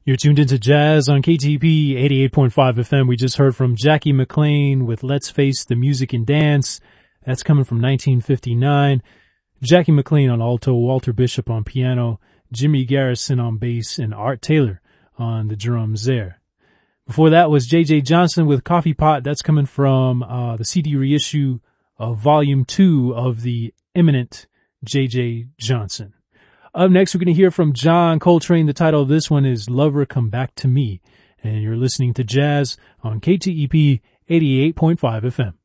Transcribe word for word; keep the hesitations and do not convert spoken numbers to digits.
You're tuned into Jazz on K T E P eighty-eight point five F M. We just heard from Jackie McLean with Let's Face the Music and Dance. That's coming from nineteen fifty-nine. Jackie McLean on alto, Walter Bishop on piano, Jimmy Garrison on bass, and Art Taylor on the drums there. Before that was J J Johnson with Coffee Pot. That's coming from uh, the C D reissue of Volume two of the eminent J J Johnson. Up next, we're going to hear from John Coltrane. The title of this one is Lover Come Back to Me. And you're listening to Jazz on K T E P eighty-eight point five F M.